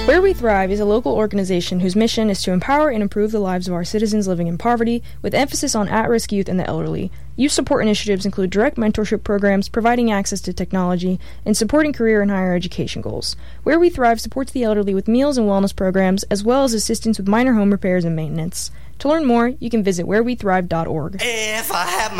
Where We Thrive is a local organization whose mission is to empower and improve the lives of our citizens living in poverty, with emphasis on at-risk youth and the elderly. Youth support initiatives include direct mentorship programs, providing access to technology, and supporting career and higher education goals. Where We Thrive supports the elderly with meals and wellness programs, as well as assistance with minor home repairs and maintenance. To learn more, you can visit wherewethrive.org. If I have